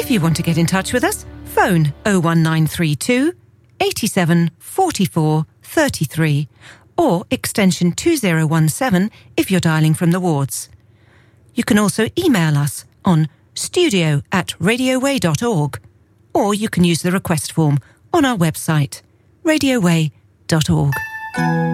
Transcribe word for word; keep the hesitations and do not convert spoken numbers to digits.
If you want to get in touch with us, phone oh one nine three two, eighty-seven, forty-four, thirty-three or extension two oh one seven if you're dialing from the wards. You can also email us on studio at radioway dot org, or you can use the request form on our website, radioway dot org.